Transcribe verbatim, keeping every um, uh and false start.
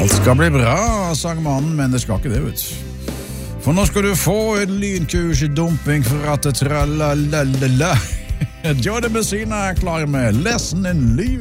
Alt skal bli bra, sang mannen, men det skal ikke det, vet du. For nå skal du få et lynkurs i dumping for at det tralalala. Johnny Messina er klar med Lesson in Livet.